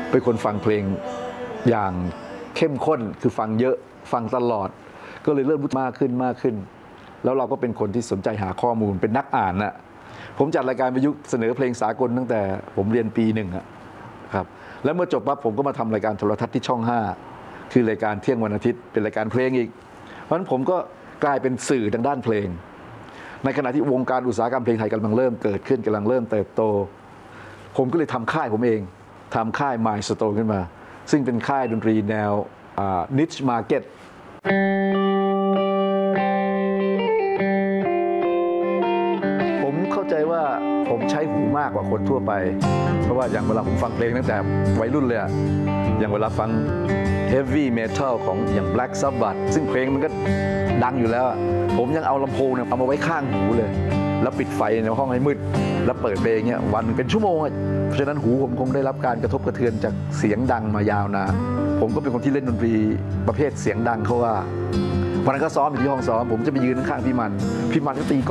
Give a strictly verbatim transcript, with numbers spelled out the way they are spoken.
เป็นคนฟังเพลงอย่างเข้มข้นคือฟังเยอะฟังตลอดก็เลยเริ่มรู้มากขึ้นมากขึ้นแล้วเราก็เป็นคนที่สนใจหาข้อมูลเป็นนักอ่านน่ะผมจัดรายการวิทยุเสนอเพลงสากลตั้งแต่ผมเรียนปีหนึ่งครับแล้วเมื่อจบปั๊บผมก็มาทำรายการโทรทัศน์ที่ช่องห้าคือรายการเที่ยงวันอาทิตย์เป็นรายการเพลงอีกเพราะฉะนั้นผมก็กลายเป็นสื่อทางด้านเพลงในขณะที่วงการอุตสาหกรรมเพลงไทยกำลังเริ่มเกิดขึ้นกำลังเริ่มเติบโตผมก็เลยทำค่ายผมเองทำค่าย Milestone ขึ้นมาซึ่งเป็นค่ายดนตรีแนว niche market ผมเข้าใจว่าผมใช้หูมากกว่าคนทั่วไปเพราะว่าอย่างเวลาผมฟังเพลงตั้งแต่วัยรุ่นเลยอะอย่างเวลาฟัง heavy metal ของอย่าง Black Sabbath ซึ่งเพลงมันก็ดังอยู่แล้วผมยังเอาลำโพงเนี่ยเอามาไว้ข้างหูเลยแล้วปิดไฟในห้องให้มืดแล้วเปิดเพลงเนี่ยวันเป็นชั่วโมงเพราะฉะนั้นหูผมคงได้รับการกระทบกระเทือนจากเสียงดังมายาวนานผมก็เป็นคนที่เล่นดนตรีประเภทเสียงดังเขาว่าวันนั้นก็ซ้อมอยู่ที่ห้องซ้อมผมจะไปยืนข้างพี่มันพี่มันก็ตี